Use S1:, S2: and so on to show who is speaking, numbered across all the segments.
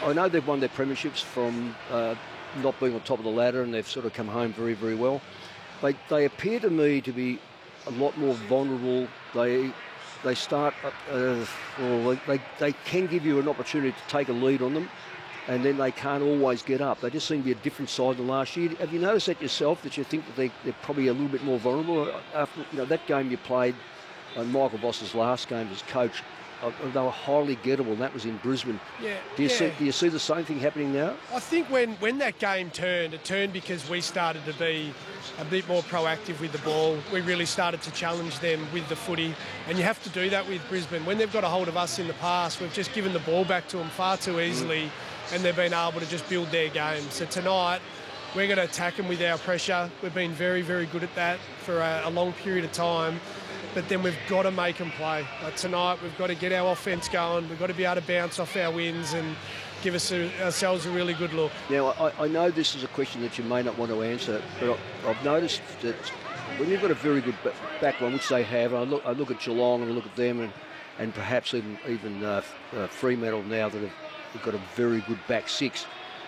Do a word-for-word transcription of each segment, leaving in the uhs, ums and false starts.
S1: I know they've won their premierships from uh, not being on top of the ladder, and they've sort of come home very, very well. They they appear to me to be a lot more vulnerable. They they start, uh, well, they, they can give you an opportunity to take a lead on them, and then they can't always get up. They just seem to be a different side than last year. Have you noticed that yourself, that you think that they, they're probably a little bit more vulnerable? After you know that game you played, uh, Michael Voss's last game as coach, uh, they were highly gettable, and that was in Brisbane.
S2: Yeah,
S1: do you
S2: yeah.
S1: see? Do you see the same thing happening now?
S2: I think when, when that game turned, it turned because we started to be a bit more proactive with the ball. We really started to challenge them with the footy, and you have to do that with Brisbane. When they've got a hold of us in the past, we've just given the ball back to them far too easily, mm. and they've been able to just build their game. So tonight, we're going to attack them with our pressure. We've been very, very good at that for a, a long period of time. But then we've got to make them play. Like tonight, we've got to get our offence going. We've got to be able to bounce off our wins and give us a, ourselves a really good look.
S1: Now, I, I know this is a question that you may not want to answer, but I, I've noticed that when you've got a very good back line, which they have, and I look, I look at Geelong and I look at them, and, and perhaps even, even uh, uh, Fremantle now that have, have got a very good back six.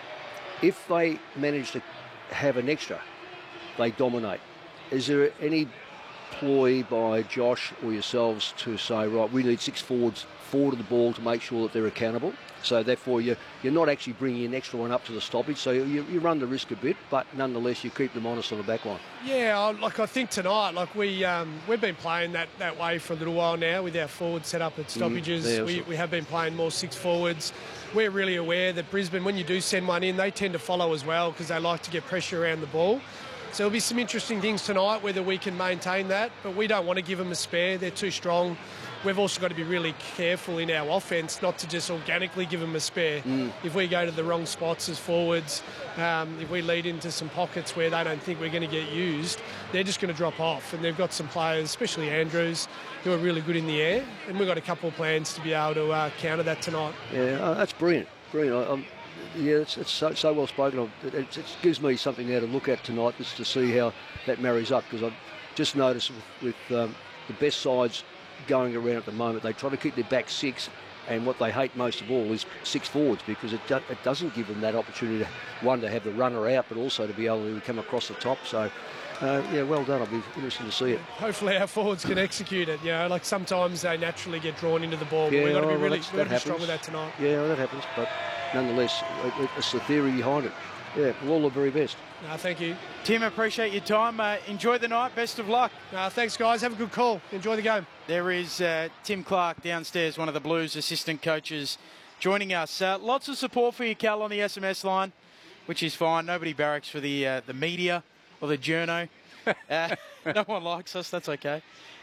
S1: If they manage to have an extra, they dominate. Is there any ploy by Josh or yourselves to say, right, we need six forwards forward of the ball to make sure that they're accountable? So therefore you're, you're not actually bringing an extra one up to the stoppage, so you, you run the risk a bit, but nonetheless you keep them honest on the back line.
S2: Yeah, like I think tonight, like we, um, we've been playing that, that way for a little while now with our forwards set up at stoppages. Mm, we, we have been playing more six forwards. We're really aware that Brisbane, when you do send one in, they tend to follow as well because they like to get pressure around the ball. So there'll be some interesting things tonight, whether we can maintain that, but we don't want to give them a spare. They're too strong. We've also got to be really careful in our offence not to just organically give them a spare. Mm. If we go to the wrong spots as forwards, um, if we lead into some pockets where they don't think we're going to get used, they're just going to drop off. And they've got some players, especially Andrews, who are really good in the air. And we've got a couple of plans to be able to uh, counter that tonight.
S1: Yeah, uh, that's brilliant. Brilliant. I, I'm Yeah, it's, it's so, so well spoken. It, it, it gives me something now to look at tonight, just to see how that marries up, because I've just noticed with, with um, the best sides going around at the moment, they try to keep their back six, and what they hate most of all is six forwards, because it, do, it doesn't give them that opportunity, to, one, to have the runner out, but also to be able to come across the top. So, uh, yeah, well done. I'll be interested to see it.
S2: Hopefully our forwards can execute it. You know, like sometimes they naturally get drawn into the ball, but
S1: yeah,
S2: we've got to be
S1: well,
S2: really
S1: that
S2: we've got to be
S1: happens.
S2: strong with that tonight.
S1: Yeah, well, that happens, but nonetheless, it, it's the theory behind it. Yeah, well, all the very best.
S2: No, thank you.
S3: Tim, appreciate your time. Uh, enjoy the night. Best of luck.
S2: No, thanks, guys. Have a good call. Enjoy the game.
S3: There is uh, Tim Clark downstairs, one of the Blues assistant coaches, joining us. Uh, lots of support for you, Cal, on the S M S line, which is fine. Nobody barracks for the uh, the media or the journo. uh, no one likes us. That's okay.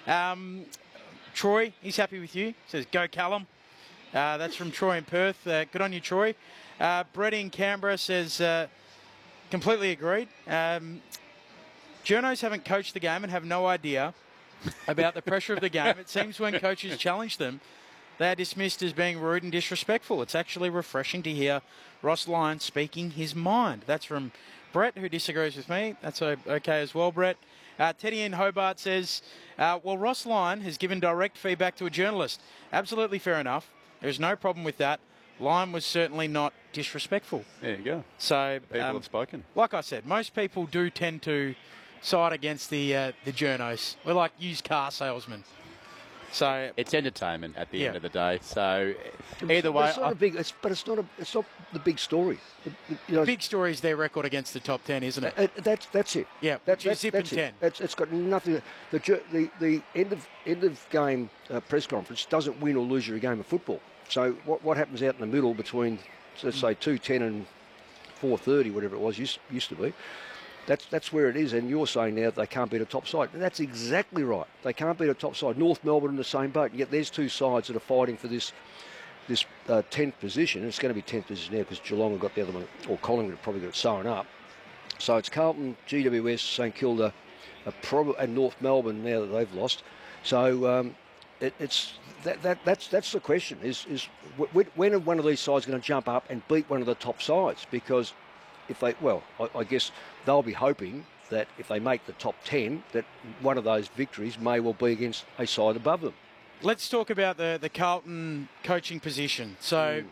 S3: Um, Troy, he's happy with you. Says, go Callum. Uh, that's from Troy in Perth. Uh, good on you, Troy. Uh, Brett in Canberra says, uh, completely agreed. Um, journos haven't coached the game and have no idea about the pressure of the game. It seems when coaches challenge them, they are dismissed as being rude and disrespectful. It's actually refreshing to hear Ross Lyon speaking his mind. That's from Brett, who disagrees with me. That's okay as well, Brett. Uh, Teddy in Hobart says, uh, well, Ross Lyon has given direct feedback to a journalist. Absolutely fair enough. There's no problem with that. Lyon was certainly not disrespectful.
S4: There you go.
S3: So,
S4: people
S3: um,
S4: have spoken.
S3: Like I said, most people do tend to side against the uh, the journos. We're like used car salesmen. So
S4: it's entertainment at the
S3: yeah.
S4: end of the day. So either way,
S1: it's not
S4: I,
S1: a big. It's, but it's not a. It's not the big story. The, you know,
S3: big story is their record against the top ten, isn't it?
S1: Uh, that's that's it.
S3: Yeah,
S1: that's
S3: that's,
S1: that's,
S3: zip
S1: that's
S3: and
S1: it.
S3: ten.
S1: That's, it's got nothing. The the the end of end of game uh, press conference doesn't win or lose you a game of football. So what what happens out in the middle between, let's say, two ten and four thirty, whatever it was used used to be. That's that's where it is, and you're saying now that they can't beat a top side. And that's exactly right. They can't beat a top side. North Melbourne in the same boat. And yet there's two sides that are fighting for this this uh, tenth position. It's going to be tenth position now because Geelong have got the other one, or Collingwood have probably got it sewn up. So it's Carlton, G W S, St Kilda, uh, prob- and North Melbourne now that they've lost. So um, it, it's that, that that's that's the question: is is w- when are one of these sides going to jump up and beat one of the top sides? Because if they, well, I, I guess they'll be hoping that if they make the top ten, that one of those victories may well be against a side above them.
S3: Let's talk about the, the Carlton coaching position. So